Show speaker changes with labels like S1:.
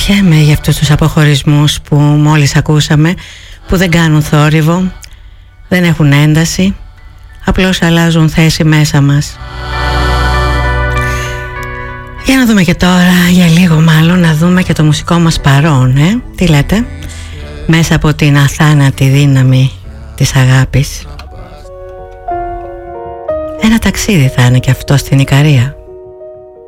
S1: Αναρωτιέμαι για αυτούς τους αποχωρισμούς που μόλις ακούσαμε, που δεν κάνουν θόρυβο, δεν έχουν ένταση, απλώς αλλάζουν θέση μέσα μας. Για να δούμε και τώρα, για λίγο μάλλον, να δούμε και το μουσικό μας παρόν, τι λέτε? Μέσα από την αθάνατη δύναμη της αγάπης. Ένα ταξίδι θα είναι και αυτό στην Ικαρία.